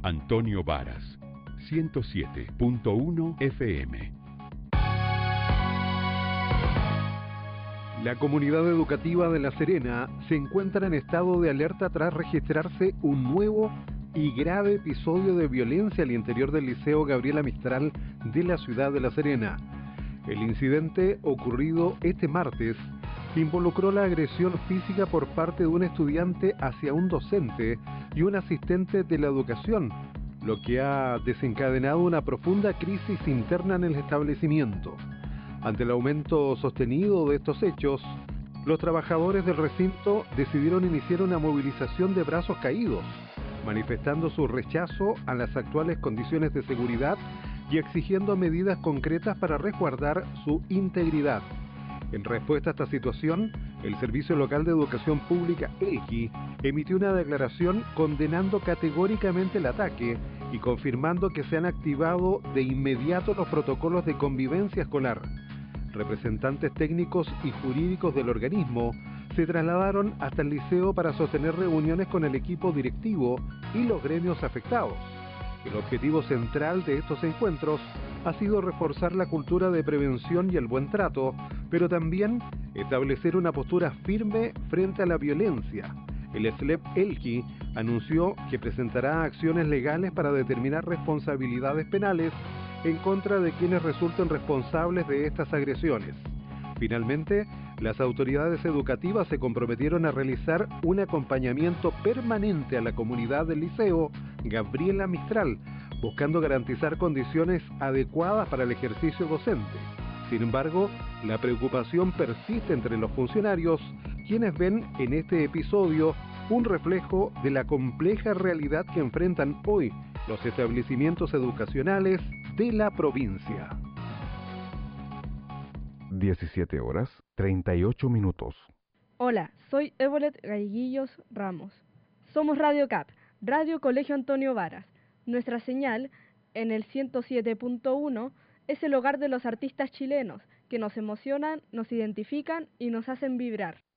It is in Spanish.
Antonio Varas, 107.1 FM. La comunidad educativa de La Serena se encuentra en estado de alerta tras registrarse un nuevo y grave episodio de violencia al interior del Liceo Gabriela Mistral de la ciudad de La Serena. El incidente ocurrido este martes involucró la agresión física por parte de un estudiante hacia un docente y un asistente de la educación, lo que ha desencadenado una profunda crisis interna en el establecimiento. Ante el aumento sostenido de estos hechos, los trabajadores del recinto decidieron iniciar una movilización de brazos caídos, manifestando su rechazo a las actuales condiciones de seguridad y exigiendo medidas concretas para resguardar su integridad. En respuesta a esta situación, el Servicio Local de Educación Pública, ELGI, emitió una declaración condenando categóricamente el ataque y confirmando que se han activado de inmediato los protocolos de convivencia escolar. Representantes técnicos y jurídicos del organismo se trasladaron hasta el liceo para sostener reuniones con el equipo directivo y los gremios afectados. El objetivo central de estos encuentros ha sido reforzar la cultura de prevención y el buen trato, pero también establecer una postura firme frente a la violencia. El SLEP ELGI anunció que presentará acciones legales para determinar responsabilidades penales en contra de quienes resulten responsables de estas agresiones. Finalmente, las autoridades educativas se comprometieron a realizar un acompañamiento permanente a la comunidad del Liceo Gabriela Mistral, buscando garantizar condiciones adecuadas para el ejercicio docente. Sin embargo, la preocupación persiste entre los funcionarios, quienes ven en este episodio un reflejo de la compleja realidad que enfrentan hoy los establecimientos educacionales de la provincia. 17:38. Hola, soy Evolet Galleguillos Ramos. Somos Radio CAP, Radio Colegio Antonio Varas. Nuestra señal, en el 107.1, es el hogar de los artistas chilenos, que nos emocionan, nos identifican y nos hacen vibrar.